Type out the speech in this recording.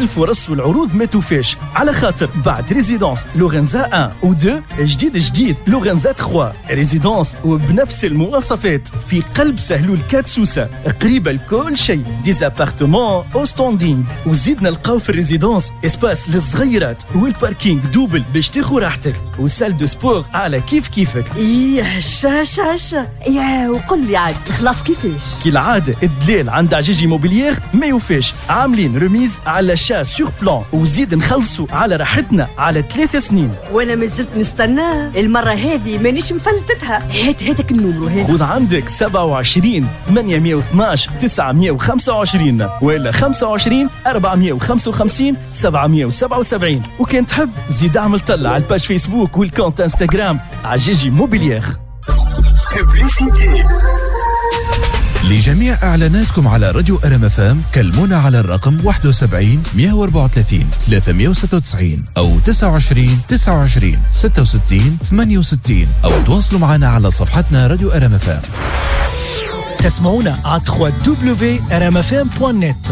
الفرص والعروض ما توفاش، على خاطر بعد ريزيدونس لورنزا 1 و 2 جديد لورنزا 3 ريزيدونس وبنفس المواصفات في قلب سهلول 4 سوسة، قريبة لكل شيء، ديزابارتمون او ستوندينغ. وزيد نلقاو في الريزيدونس اسباس للصغيرات والباركينغ دوبل باش تاخو راحتك، وسال دو سبور على كيفك. ايه هشا ايه، وقل لي عاد خلاص كيفاش؟ كي العادة الدليل عند عجيجي موبيليير ما يوفاش، عاملين رميز على شا سور بلان، وزيد نخلصوا على راحتنا على 3 سنين. وانا مازلت نستنى المرة هذه مانيش مفلتتها. هاتك النمرو هذا. خذ عندك 27 812 925 ولا 25 455 777. وكان تحب زيد اعمل طلع على الباج فيسبوك والكونت انستغرام عجيجي موبيليير. لجميع إعلاناتكم على راديو RMFM كلمونا على الرقم 71 134 396 أو 29 29 66 68 أو تواصلوا معنا على صفحتنا راديو RMFM. تسمعونا على www.rmfm.net.